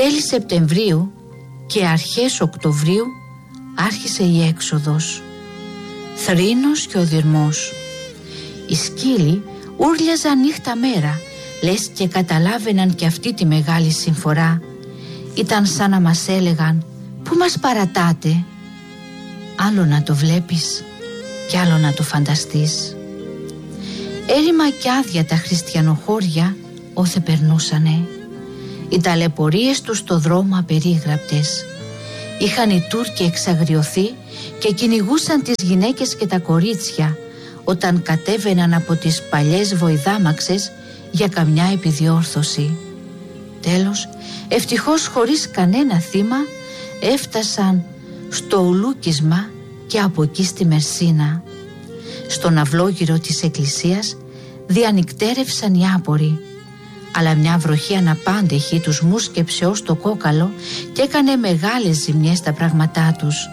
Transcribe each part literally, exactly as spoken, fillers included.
Τέλη Σεπτεμβρίου και αρχές Οκτωβρίου άρχισε η έξοδος. Θρήνος και οδυρμός. Οι σκύλοι ούρλιαζαν νύχτα μέρα, λες και καταλάβαιναν και αυτή τη μεγάλη συμφορά. Ήταν σαν να μας έλεγαν «Πού μας παρατάτε?» Άλλο να το βλέπεις και άλλο να το φανταστείς. Έρημα κι άδεια τα χριστιανοχώρια όθε περνούσανε. Οι ταλαιπωρίες τους στο δρόμο απερίγραπτες. Είχαν οι Τούρκοι εξαγριωθεί και κυνηγούσαν τις γυναίκες και τα κορίτσια όταν κατέβαιναν από τις παλιές βοηδάμαξες για καμιά επιδιόρθωση. Τέλος, ευτυχώς χωρίς κανένα θύμα, έφτασαν στο Ουλούκισμα και από εκεί στη Μερσίνα. Στον αυλόγυρο της εκκλησίας διανυκτέρευσαν οι άποροι, αλλά μια βροχή αναπάντεχη τους μούσκεψε ως το κόκαλο και έκανε μεγάλες ζημιές στα πράγματά τους,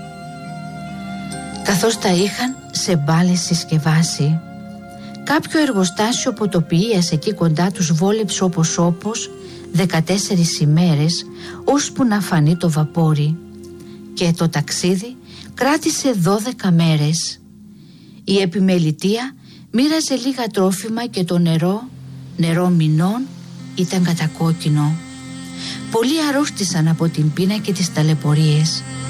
καθώς τα είχαν σε μπάλες συσκευάσει. Κάποιο εργοστάσιο ποτοποιίας εκεί κοντά τους βόλεψε όπως όπως δεκατέσσερις ημέρες, ώσπου να φανεί το βαπόρι, και το ταξίδι κράτησε δώδεκα μέρες. Η επιμελητεία μοίραζε λίγα τρόφιμα και το νερό, νερό μηνών, ήταν κατακόκκινο. Πολλοί αρρώστησαν από την πείνα και τις ταλαιπωρίες.